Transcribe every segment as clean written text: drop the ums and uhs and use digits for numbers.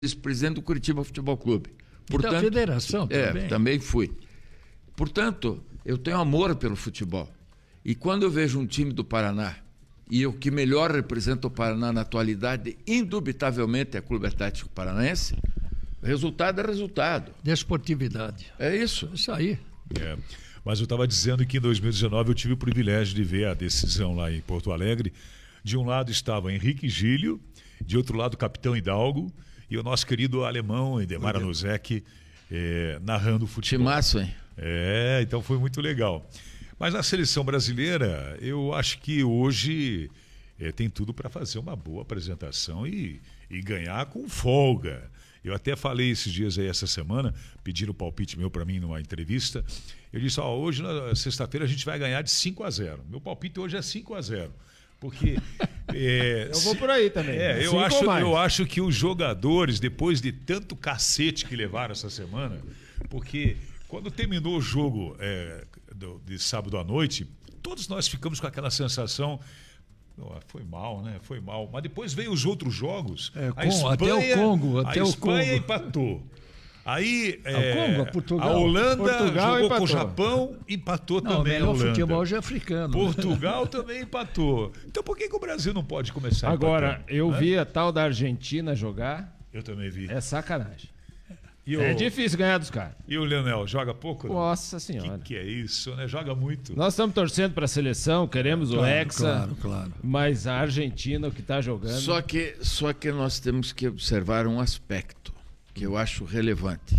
vice-presidente do Curitiba Futebol Clube. Portanto, da federação também. Também fui. Portanto, eu tenho amor pelo futebol. E quando eu vejo um time do Paraná, e o que melhor representa o Paraná na atualidade, indubitavelmente é o Clube Atlético Paranaense, resultado é resultado. Desportividade. É isso. Isso aí. Mas eu estava dizendo que em 2019 eu tive o privilégio de ver a decisão lá em Porto Alegre. De um lado estava Henrique Gílio, de outro lado o Capitão Hidalgo e o nosso querido alemão Idemar Anuzek narrando o futebol. Timaço, hein? Então foi muito legal. Mas na seleção brasileira, eu acho que hoje tem tudo para fazer uma boa apresentação e ganhar com folga. Eu até falei esses dias aí, essa semana, pediram o palpite meu para mim numa entrevista. Eu disse, hoje, na sexta-feira, a gente vai ganhar de 5-0. Meu palpite hoje é 5-0. Porque... eu vou por aí também. Eu acho que os jogadores, depois de tanto cacete que levaram essa semana, porque quando terminou o jogo de sábado à noite, todos nós ficamos com aquela sensação... Foi mal, né? Foi mal. Mas depois veio os outros jogos. Até o Congo. A Espanha empatou. Aí Portugal, a Holanda Portugal jogou empatou. com o Japão, empatou também a melhor Holanda. futebol hoje é africano. Portugal também empatou. Então por que o Brasil não pode começar Agora, empatando, eu né? vi a tal da Argentina jogar. Eu também vi. É sacanagem. E É difícil ganhar dos caras. E o Leonel, joga pouco? Não? Nossa senhora. Que é isso, né? Joga muito. Nós estamos torcendo para a seleção, queremos o Hexa. Claro. Mas a Argentina, o que está jogando... Só que nós temos que observar um aspecto que eu acho relevante.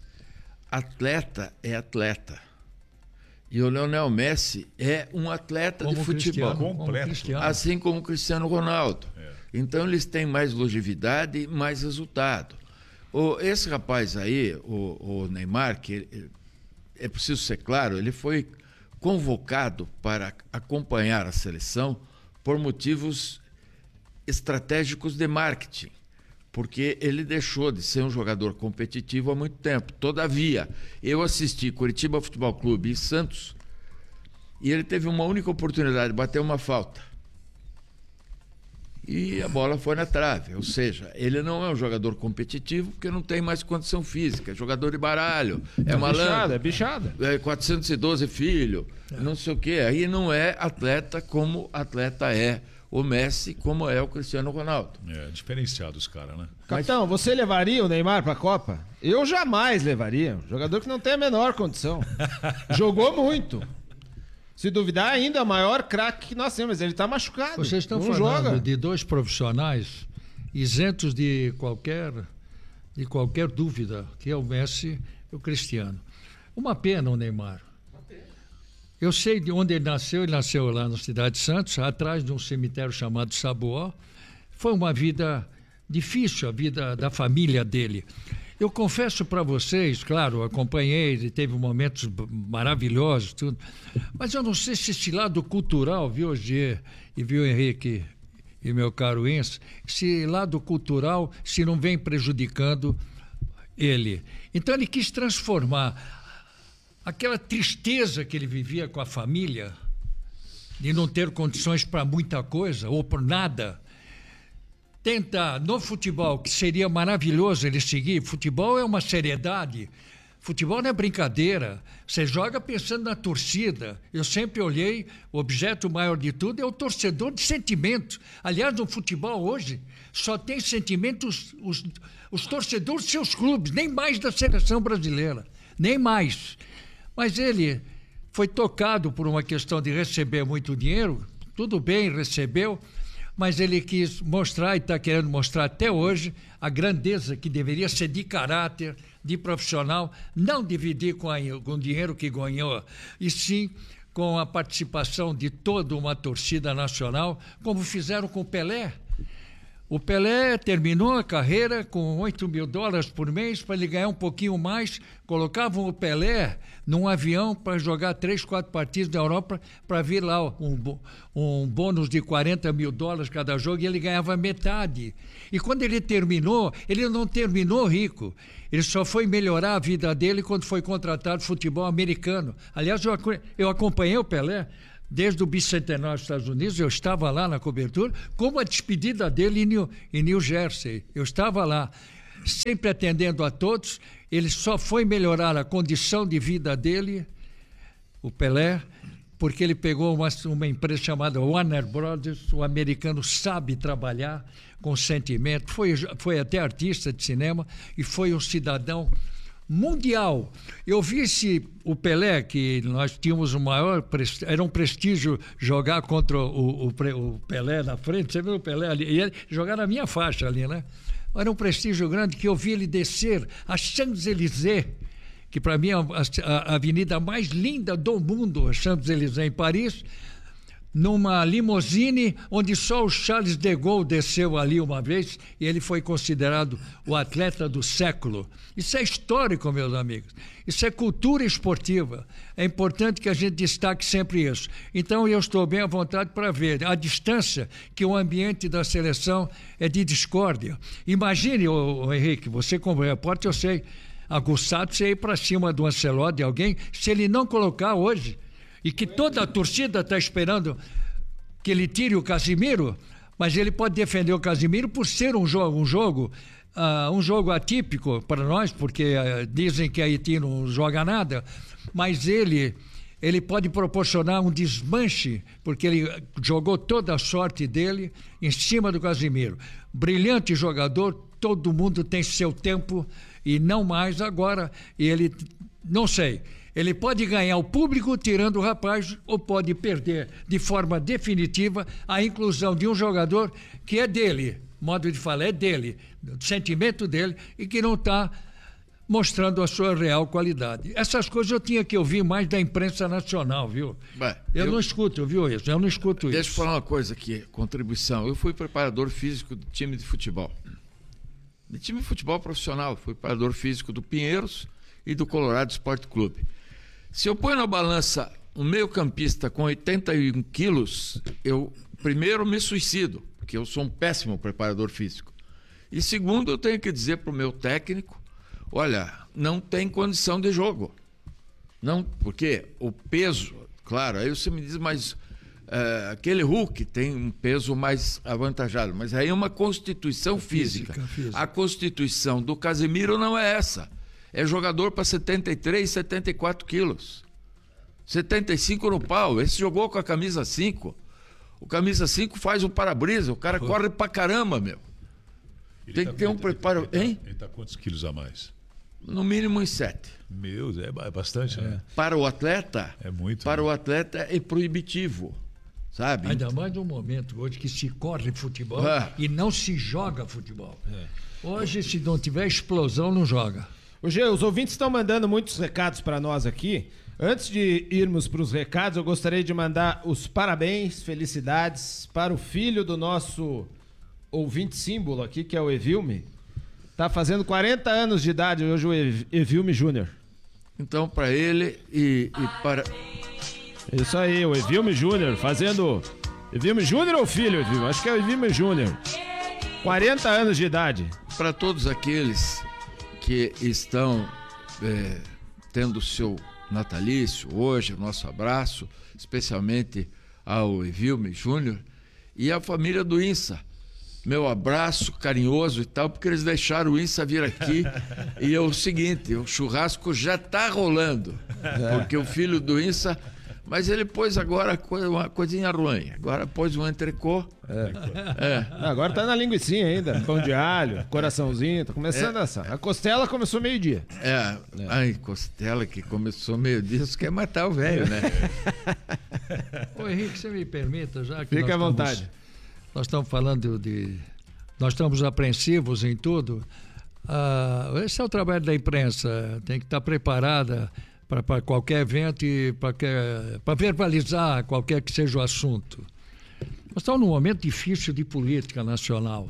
Atleta é atleta. E o Lionel Messi é um atleta de futebol. Completo. Assim como o Cristiano Ronaldo. Então eles têm mais longevidade e mais resultado. Esse rapaz aí, o Neymar, que é preciso ser claro, ele foi convocado para acompanhar a seleção por motivos estratégicos de marketing, porque ele deixou de ser um jogador competitivo há muito tempo. Todavia, eu assisti Curitiba Futebol Clube e Santos e ele teve uma única oportunidade de bater uma falta. E a bola foi na trave, ou seja, ele não é um jogador competitivo porque não tem mais condição física, é jogador de baralho, é malandro, É bichada. 412 filho, não sei o quê. Aí não é atleta como atleta é o Messi, como é o Cristiano Ronaldo. Diferenciado os caras, né? Capitão, você levaria o Neymar para a Copa? Eu jamais levaria. Jogador que não tem a menor condição. Jogou muito. Se duvidar, ainda é o maior craque que nós temos, mas ele está machucado. Vocês estão não falando joga. de dois profissionais isentos de qualquer dúvida, que é o Messi e o Cristiano. Uma pena o Neymar. Eu sei de onde ele nasceu lá na cidade de Santos, atrás de um cemitério chamado Saboó. Foi uma vida difícil, a vida da família dele. Eu confesso para vocês, claro, acompanhei, ele teve momentos maravilhosos, tudo, mas eu não sei se esse lado cultural, viu, Gê, e viu, Henrique e meu caro Enzo, esse lado cultural se não vem prejudicando ele. Então ele quis transformar aquela tristeza que ele vivia com a família, de não ter condições para muita coisa, ou por nada, tenta, no futebol, que seria maravilhoso ele seguir. Futebol é uma seriedade. Futebol não é brincadeira. Você joga pensando na torcida. Eu sempre olhei, o objeto maior de tudo é o torcedor de sentimento. Aliás, no futebol hoje, só tem sentimentos os torcedores de seus clubes, nem mais da seleção brasileira. Nem mais. Mas ele foi tocado por uma questão de receber muito dinheiro. Tudo bem, recebeu. Mas ele quis mostrar, e está querendo mostrar até hoje, a grandeza que deveria ser de caráter, de profissional, não dividir com o dinheiro que ganhou, e sim com a participação de toda uma torcida nacional, como fizeram com o Pelé. O Pelé terminou a carreira com $8 mil por mês para ele ganhar um pouquinho mais. Colocavam o Pelé num avião para jogar 3, 4 partidas na Europa para vir lá um bônus de $40 mil cada jogo e ele ganhava metade. E quando ele terminou, ele não terminou rico. Ele só foi melhorar a vida dele quando foi contratado no futebol americano. Aliás, eu acompanhei o Pelé. Desde o bicentenário dos Estados Unidos, eu estava lá na cobertura, como a despedida dele em New Jersey. Eu estava lá. sempre atendendo a todos. Ele só foi melhorar a condição de vida dele, o Pelé, porque ele pegou uma empresa chamada Warner Brothers. O americano sabe trabalhar com sentimento, foi até artista de cinema e foi um cidadão mundial. Eu vi o Pelé, que nós tínhamos o maior, era um prestígio jogar contra o Pelé na frente. Você viu o Pelé ali? E ele jogar na minha faixa ali, né? Era um prestígio grande que eu vi ele descer a Champs-Élysées, que para mim é a avenida mais linda do mundo, a Champs-Élysées em Paris, numa limusine onde só o Charles de Gaulle desceu ali uma vez e ele foi considerado o atleta do século. Isso é histórico, meus amigos. Isso é cultura esportiva. É importante que a gente destaque sempre isso. Então, eu estou bem à vontade para ver a distância que o ambiente da seleção é de discórdia. Imagine, Henrique, você como repórter, eu sei, aguçado, você ir para cima do Ancelotti, de alguém, se ele não colocar hoje, e que toda a torcida está esperando que ele tire o Casimiro, mas ele pode defender o Casimiro por ser um jogo atípico para nós, porque dizem que Haiti não joga nada, mas ele pode proporcionar um desmanche, porque ele jogou toda a sorte dele em cima do Casimiro. Brilhante jogador, todo mundo tem seu tempo e não mais agora. E ele, não sei, ele pode ganhar o público tirando o rapaz ou pode perder de forma definitiva a inclusão de um jogador que é dele, modo de falar, é dele, do sentimento dele e que não está mostrando a sua real qualidade. Essas coisas eu tinha que ouvir mais da imprensa nacional, viu? Eu não escuto, viu isso? Eu não escuto isso. Deixa eu falar uma coisa aqui, contribuição. Eu fui preparador físico do time de futebol. De time de futebol profissional, fui preparador físico do Pinheiros e do Colorado Esporte Clube. Se eu ponho na balança um meio-campista com 81 quilos, eu primeiro me suicido, porque eu sou um péssimo preparador físico. E segundo, eu tenho que dizer para o meu técnico, olha, não tem condição de jogo. Não, porque o peso, claro, aí você me diz, mas aquele Hulk tem um peso mais avantajado, mas aí é uma constituição física. A constituição do Casemiro não é essa. É jogador para 73, 74 quilos. 75 no pau. Esse jogou com a camisa 5. O camisa 5 faz um para-brisa. O cara corre pra caramba, meu. Tem que ter um preparo. Hein? Ele tá quantos quilos a mais? No mínimo uns 7. Meu, é bastante, né? Para o atleta, é muito. Para o atleta é proibitivo. Sabe? Ainda mais no momento hoje que se corre futebol e não se joga futebol. Hoje, se não tiver explosão, não joga. Ô, Gê, os ouvintes estão mandando muitos recados para nós aqui. Antes de irmos para os recados, eu gostaria de mandar os parabéns, felicidades para o filho do nosso ouvinte símbolo aqui, que é o Evilme. Tá fazendo 40 anos de idade hoje o Evilme Júnior. Então, para ele e para... Isso aí, o Evilme Júnior, fazendo... Evilme Júnior ou filho, Evilme? Acho que é o Evilme Júnior. 40 anos de idade. Para todos aqueles que estão tendo o seu natalício hoje, o nosso abraço, especialmente ao Evilme Júnior e à família do INSA. Meu abraço carinhoso e tal, porque eles deixaram o INSA vir aqui e é o seguinte, o churrasco já está rolando, porque o filho do INSA... Mas ele pôs agora uma coisinha ruim. Agora pôs um entrecô. Agora tá na linguicinha ainda. Pão de alho, coraçãozinho. Tá começando essa. A costela começou meio-dia. Ai, costela que começou meio-dia. Isso quer matar o velho, né? Ô, Henrique, você me permita, já que Fica à vontade. Nós estamos falando de... Nós estamos apreensivos em tudo. Esse é o trabalho da imprensa. Tem que estar preparada para qualquer evento e para verbalizar qualquer que seja o assunto. Nós estamos num momento difícil de política nacional.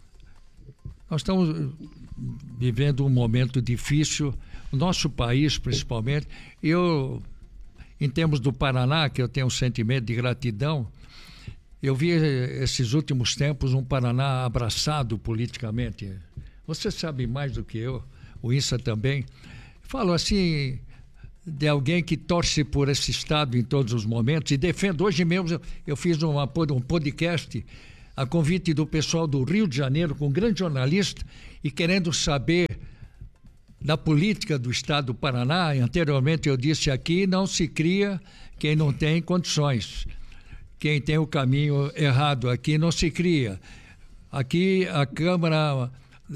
Nós estamos vivendo um momento difícil, o nosso país principalmente. Eu, em termos do Paraná, que eu tenho um sentimento de gratidão, eu vi esses últimos tempos um Paraná abraçado politicamente. Você sabe mais do que eu, o INSA também. Falo assim... de alguém que torce por esse Estado em todos os momentos e defende. Hoje mesmo eu fiz um podcast a convite do pessoal do Rio de Janeiro, com um grande jornalista, e querendo saber da política do Estado do Paraná. Anteriormente eu disse aqui, não se cria quem não tem condições. Quem tem o caminho errado aqui não se cria. Aqui a Câmara,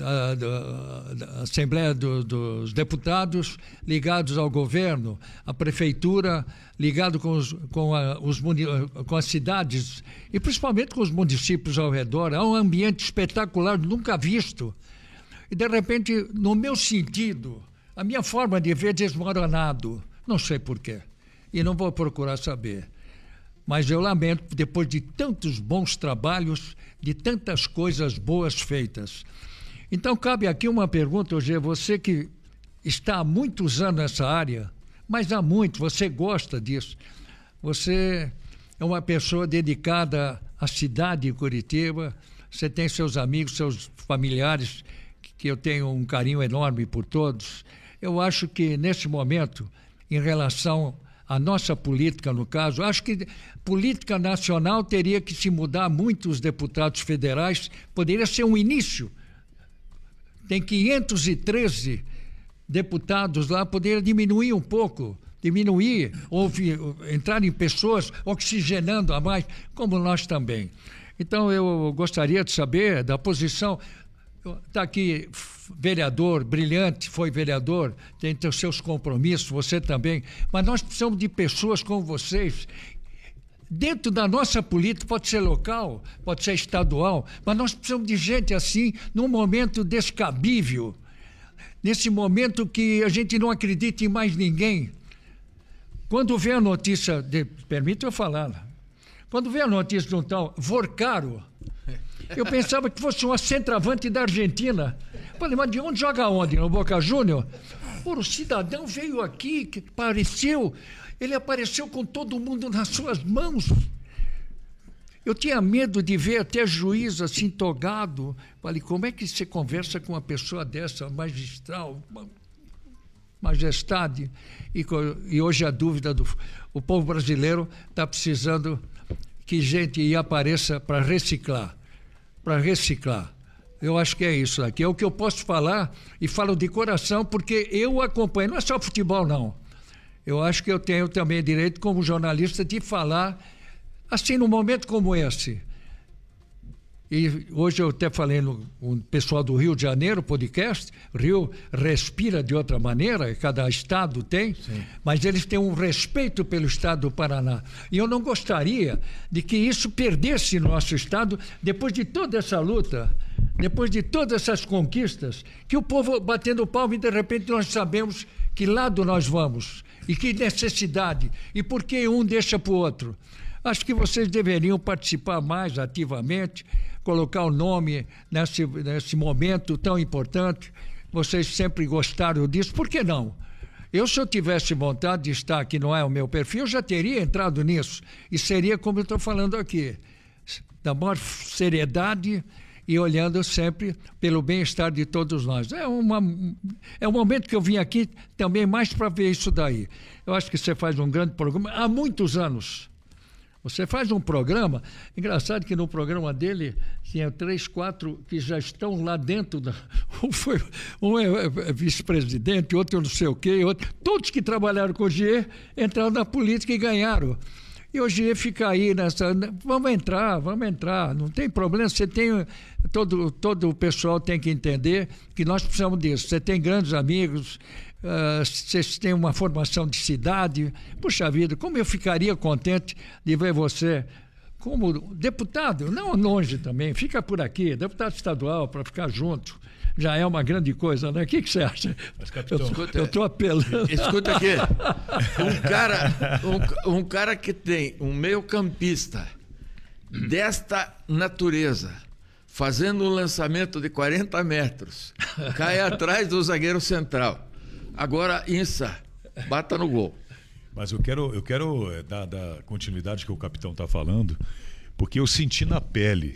a Assembleia dos Deputados ligados ao governo, a Prefeitura ligado com as cidades e principalmente com os municípios ao redor. Há um ambiente espetacular, nunca visto. E de repente, no meu sentido, a minha forma de ver desmoronado, não sei porquê, e não vou procurar saber. Mas eu lamento, depois de tantos bons trabalhos, de tantas coisas boas feitas. Então, cabe aqui uma pergunta, Ogê, você que está há muitos anos nessa área, mas há muito, você gosta disso, você é uma pessoa dedicada à cidade de Curitiba, você tem seus amigos, seus familiares, que eu tenho um carinho enorme por todos. Eu acho que, nesse momento, em relação à nossa política, no caso, acho que política nacional teria que se mudar muito. Os deputados federais, poderia ser um início. Tem 513 deputados lá, poderia diminuir um pouco, entrar em pessoas oxigenando a mais, como nós também. Então, eu gostaria de saber da posição. Está aqui vereador, brilhante, foi vereador, tem os seus compromissos, você também, mas nós precisamos de pessoas como vocês. Dentro da nossa política, pode ser local, pode ser estadual, mas nós precisamos de gente assim, num momento descabível, nesse momento que a gente não acredita em mais ninguém. Quando vê a notícia, permita eu falar, quando vê a notícia de um tal Vorcaro, eu pensava que fosse uma centroavante da Argentina. Falei, mas de onde joga onde? No Boca Júnior? Pô, o cidadão veio aqui, que apareceu, ele apareceu com todo mundo nas suas mãos. Eu tinha medo de ver até juiz assim togado. Falei, como é que você conversa com uma pessoa dessa, magistral, majestade? E hoje a dúvida o povo brasileiro está precisando que gente apareça para reciclar. Eu acho que é isso aqui. É o que eu posso falar e falo de coração porque eu acompanho. Não é só futebol, não. Eu acho que eu tenho também direito, como jornalista, de falar assim num momento como esse. E hoje eu até falei no pessoal do Rio de Janeiro, podcast. Rio respira de outra maneira, cada estado tem, sim, mas eles têm um respeito pelo estado do Paraná. E eu não gostaria de que isso perdesse no nosso estado, depois de toda essa luta, depois de todas essas conquistas, que o povo batendo palma e de repente nós sabemos que lado nós vamos, e que necessidade, e por que um deixa para o outro. Acho que vocês deveriam participar mais ativamente, colocar o nome nesse momento tão importante. Vocês sempre gostaram disso, por que não? Se eu tivesse vontade de estar aqui, não é o meu perfil, eu já teria entrado nisso. E seria como eu estou falando aqui, da maior seriedade e olhando sempre pelo bem-estar de todos nós. É um momento que eu vim aqui também mais para ver isso daí. Eu acho que você faz um grande programa há muitos anos. Você faz um programa, engraçado que no programa dele tinha 3, 4 que já estão lá dentro, um é vice-presidente, outro não sei o quê, todos que trabalharam com o GE entraram na política e ganharam. E o GE fica aí nessa, vamos entrar, não tem problema, você tem, todo o pessoal tem que entender que nós precisamos disso, você tem grandes amigos, vocês têm uma formação de cidade. Puxa vida, como eu ficaria contente de ver você como deputado, não longe também, fica por aqui, deputado estadual, para ficar junto. Já é uma grande coisa, né? O que você acha? Mas, capitão, eu estou apelando. Escuta aqui, um cara que tem um meio-campista desta natureza, fazendo um lançamento de 40 metros, cai atrás do zagueiro central. Agora, Insa, bata no gol. Mas eu quero dar continuidade que o capitão está falando, porque eu senti na pele.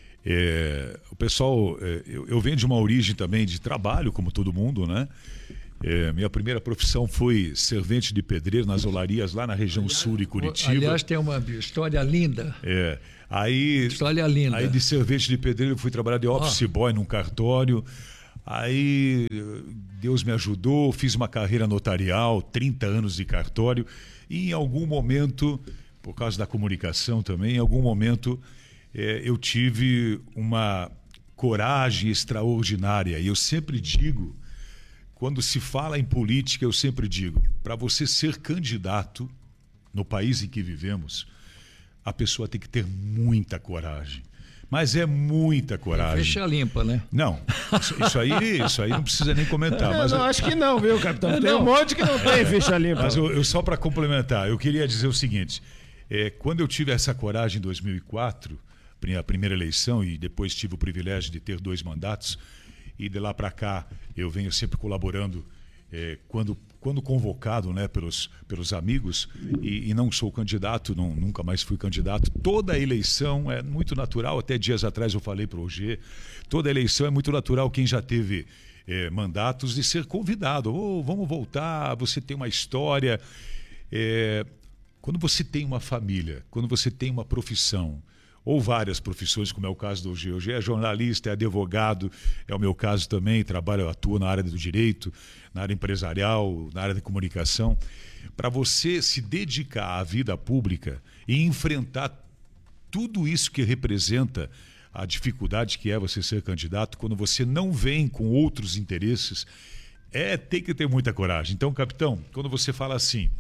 O pessoal, eu venho de uma origem também de trabalho, como todo mundo, né? Minha primeira profissão foi servente de pedreiro nas olarias lá na região sul de Curitiba. Aliás, tem uma história linda. História linda. Aí de servente de pedreiro eu fui trabalhar de office boy num cartório. Aí Deus me ajudou, fiz uma carreira notarial, 30 anos de cartório. E em algum momento, por causa da comunicação também, em algum momento eu tive uma coragem extraordinária. E eu sempre digo, quando se fala em política, eu sempre digo, para você ser candidato no país em que vivemos, a pessoa tem que ter muita coragem. Mas é muita coragem. Ficha limpa, né? Não, isso aí não precisa nem comentar. Mas eu acho que não, viu, capitão? Tem um monte que não tem ficha limpa. Mas eu só para complementar, eu queria dizer o seguinte, quando eu tive essa coragem em 2004, a primeira eleição, e depois tive o privilégio de ter 2 mandatos, e de lá para cá eu venho sempre colaborando quando convocado, né, pelos amigos, e não sou candidato, nunca mais fui candidato. Toda eleição é muito natural, até dias atrás eu falei para o Roger, toda eleição é muito natural quem já teve mandatos de ser convidado. Vamos voltar, você tem uma história. Quando você tem uma família, quando você tem uma profissão, ou várias profissões, como é o caso do G. O G é jornalista, é advogado, é o meu caso também, atuo na área do direito, na área empresarial, na área da comunicação. Para você se dedicar à vida pública e enfrentar tudo isso que representa a dificuldade que é você ser candidato, quando você não vem com outros interesses, tem que ter muita coragem. Então, capitão, quando você fala assim...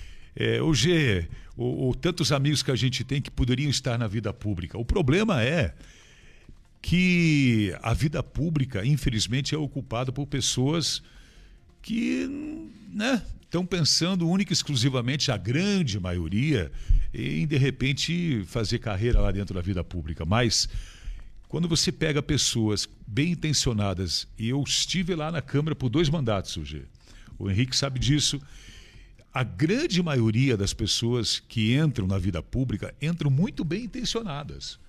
tantos amigos que a gente tem que poderiam estar na vida pública. O problema é que a vida pública, infelizmente, é ocupada por pessoas que estão pensando única e exclusivamente, a grande maioria, em, de repente, fazer carreira lá dentro da vida pública. Mas, quando você pega pessoas bem intencionadas, e eu estive lá na Câmara por 2 mandatos, o Henrique sabe disso, a grande maioria das pessoas que entram na vida pública entram muito bem intencionadas.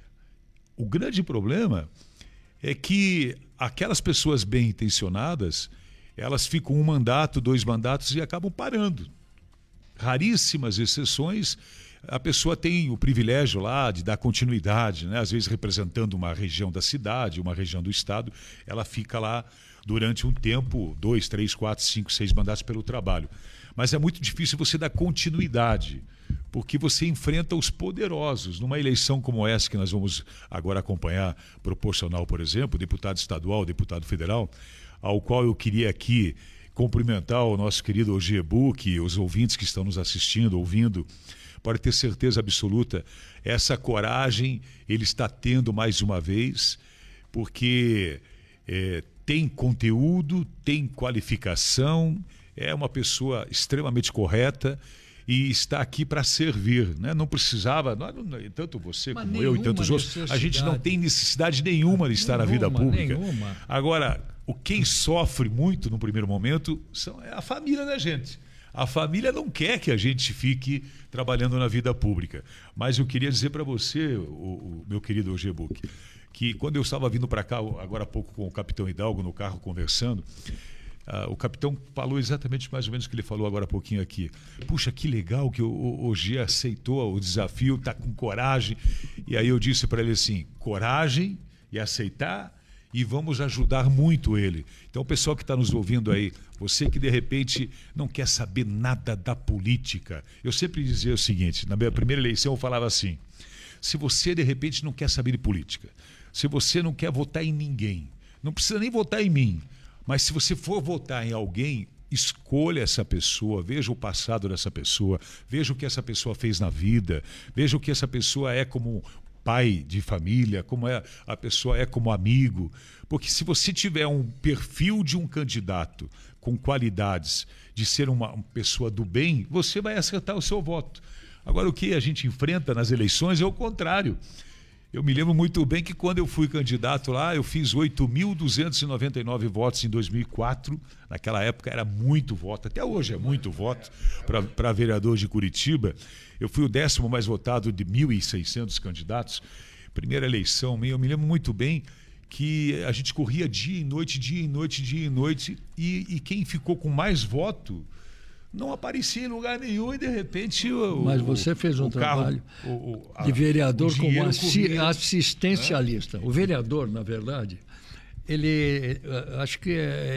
O grande problema é que aquelas pessoas bem intencionadas, elas ficam 1 mandato, 2 mandatos e acabam parando. Raríssimas exceções, a pessoa tem o privilégio lá de dar continuidade, né? Às vezes representando uma região da cidade, uma região do estado, ela fica lá durante um tempo, 2, 3, 4, 5, 6 mandatos pelo trabalho. Mas é muito difícil você dar continuidade, porque você enfrenta os poderosos. Numa eleição como essa que nós vamos agora acompanhar, proporcional, por exemplo, deputado estadual, deputado federal, ao qual eu queria aqui cumprimentar o nosso querido Ogiebuque, os ouvintes que estão nos assistindo, ouvindo, pode ter certeza absoluta, essa coragem ele está tendo mais uma vez, porque tem conteúdo, tem qualificação, é uma pessoa extremamente correta e está aqui para servir, né? Não precisava, tanto você como eu e tantos outros, a gente não tem necessidade nenhuma de estar na vida pública. Nenhuma. Agora, quem sofre muito no primeiro momento é a família da gente. A família não quer que a gente fique trabalhando na vida pública. Mas eu queria dizer para você, o meu querido Ogiebuque, que quando eu estava vindo para cá, agora há pouco com o capitão Hidalgo no carro conversando, o capitão falou exatamente mais ou menos o que ele falou agora há pouquinho aqui. Puxa, que legal que o G aceitou o desafio, está com coragem. E aí eu disse para ele assim, coragem e aceitar e vamos ajudar muito ele. Então, o pessoal que está nos ouvindo aí, você que de repente não quer saber nada da política, eu sempre dizia o seguinte, na minha primeira eleição eu falava assim, se você de repente não quer saber de política, se você não quer votar em ninguém, não precisa nem votar em mim, mas se você for votar em alguém, escolha essa pessoa, veja o passado dessa pessoa, veja o que essa pessoa fez na vida, veja o que essa pessoa é como pai de família, como a pessoa é como amigo. Porque se você tiver um perfil de um candidato com qualidades de ser uma pessoa do bem, você vai acertar o seu voto. Agora, o que a gente enfrenta nas eleições é o contrário. Eu me lembro muito bem que quando eu fui candidato lá, eu fiz 8.299 votos em 2004. Naquela época era muito voto, até hoje é muito voto para vereador de Curitiba. Eu fui o 10º mais votado de 1.600 candidatos. Primeira eleição minha, eu me lembro muito bem que a gente corria dia e noite, dia e noite, dia e noite, e quem ficou com mais voto não aparecia em lugar nenhum e de repente Mas você fez um trabalho de vereador como assistencialista. O vereador, na verdade, ele acho que